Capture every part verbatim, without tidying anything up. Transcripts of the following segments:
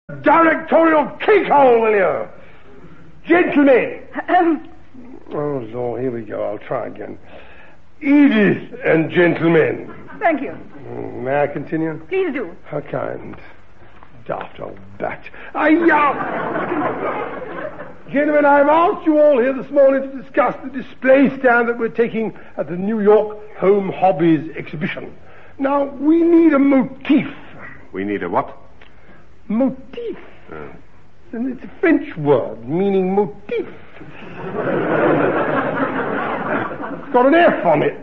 directorial cakehole, will you? Gentlemen. Oh, Lord, here we go. I'll try again. Edith and gentlemen. Thank you. May I continue? Please do. How kind. Daft old bat. Ay-ya! Gentlemen, I've asked you all here this morning to discuss the display stand that we're taking at the New York Home Hobbies exhibition. Now, we need a motif. We need a what? Motif. Oh. And it's a French word meaning motif. It's got an F on it.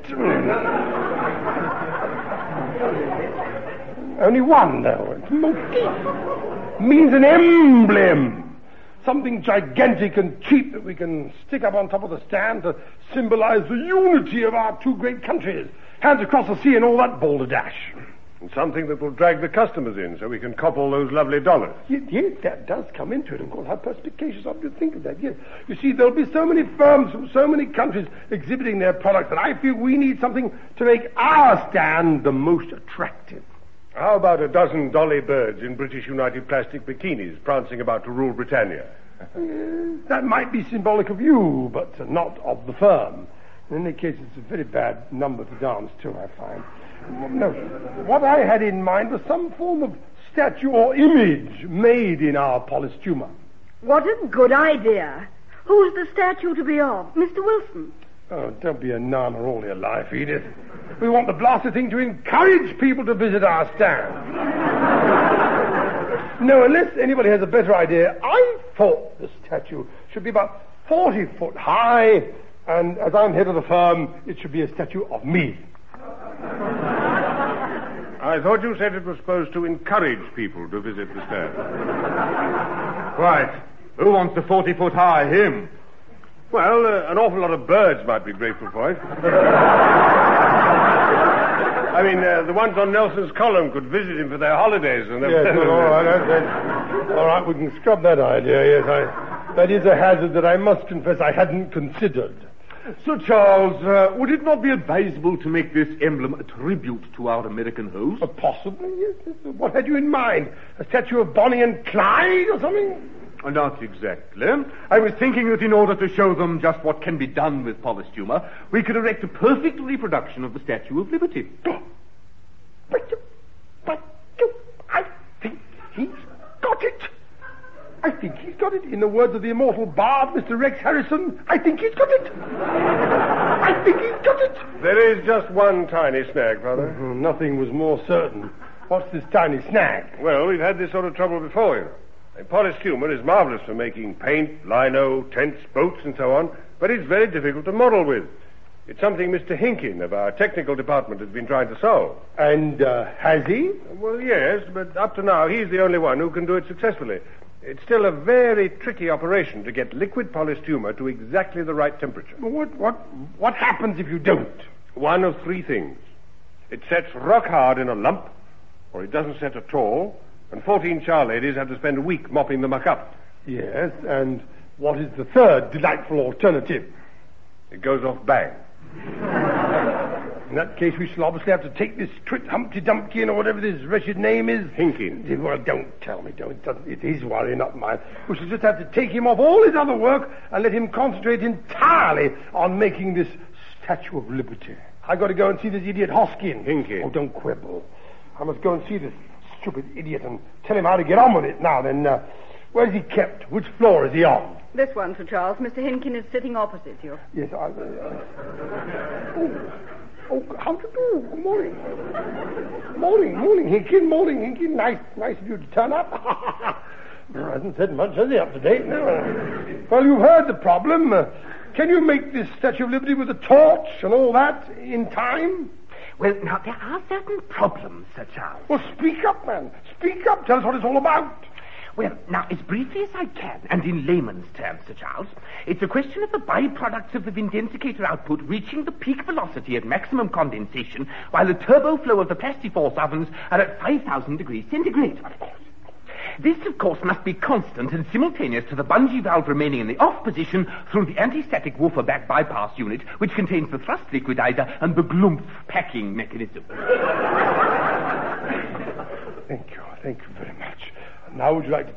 Only one, though. It's motif. Means an emblem. Something gigantic and cheap that we can stick up on top of the stand to symbolize the unity of our two great countries. Hands across the sea and all that balderdash. And something that will drag the customers in so we can cop all those lovely dollars. Yes, yes, that does come into it, of course. How perspicacious of you to think of that, yes. You see, there'll be so many firms from so many countries exhibiting their products that I feel we need something to make our stand the most attractive. How about a dozen dolly birds in British United Plastic bikinis prancing about to rule Britannia? uh, that might be symbolic of you, but uh, not of the firm. In any case, it's a very bad number to dance to, I find. No, what I had in mind was some form of statue or image made in our Polystuma. What a good idea. Who's the statue to be of? Mister Wilson? Oh, don't be a nana all your life, Edith. We want the blasted thing to encourage people to visit our stand. No, unless anybody has a better idea, I thought the statue should be about forty foot high, and as I'm head of the firm, it should be a statue of me. I thought you said it was supposed to encourage people to visit the stand. Right. Who wants the forty-foot-high hymn? Well, uh, an awful lot of birds might be grateful for it. I mean, uh, the ones on Nelson's column could visit him for their holidays. And yes, well, all right. That, that, all right, we can scrub that idea, yes. I, that is a hazard that I must confess I hadn't considered. Sir Charles, uh, would it not be advisable to make this emblem a tribute to our American host? Uh, possibly, yes, yes. What had you in mind? A statue of Bonnie and Clyde or something? Uh, not exactly. I was thinking that in order to show them just what can be done with Polystuma, we could erect a perfect reproduction of the Statue of Liberty. But, but, I think he's got it. I think he's got it. In the words of the immortal bard, Mister Rex Harrison, I think he's got it. I think he's got it. There is just one tiny snag, Father. Mm-hmm. Nothing was more certain. What's this tiny snag? Well, we've had this sort of trouble before, you know. Polystuma is marvelous for making paint, lino, tents, boats, and so on, but it's very difficult to model with. It's something Mister Hinkin of our technical department has been trying to solve. And uh, has he? Well, yes, but up to now he's the only one who can do it successfully. It's still a very tricky operation to get liquid polystuma to exactly the right temperature. What, what, what happens if you don't? One of three things. It sets rock hard in a lump, or it doesn't set at all, and fourteen char ladies have to spend a week mopping the muck up. Yes, and what is the third delightful alternative? It goes off bang. In that case, we shall obviously have to take this Twit Humpty Dumpkin, or whatever this wretched name is. Hinkin. Well, don't tell me, don't. It, doesn't, it is worry, not mine. We shall just have to take him off all his other work and let him concentrate entirely on making this Statue of Liberty. I got to go and see this idiot Hoskin. Hinkin. Oh, don't quibble. I must go and see this stupid idiot and tell him how to get on with it. Now then, uh, where's he kept? Which floor is he on? This one, Sir Charles. Mister Hinkin is sitting opposite you. Yes, I... Uh, oh, oh, how do you do? Good morning. Morning, morning, Hinkin, morning, Hinkin. Nice, nice of you to turn up. Hasn't said much, has he, up to date? No. Well, you've heard the problem. Uh, can you make this Statue of Liberty with a torch and all that in time? Well, now, there are certain problems, Sir Charles. Well, speak up, man. Speak up. Tell us what it's all about. Well, now, as briefly as I can, and in layman's terms, Sir Charles, it's a question of the byproducts of the vindicator output reaching the peak velocity at maximum condensation, while the turbo flow of the Plastiforce ovens are at five thousand degrees centigrade. Of course. This, of course, must be constant and simultaneous to the bungee valve remaining in the off position through the anti-static woofer back bypass unit, which contains the thrust liquidizer and the Glumph packing mechanism. Thank you. Thank you very much. Now would you like to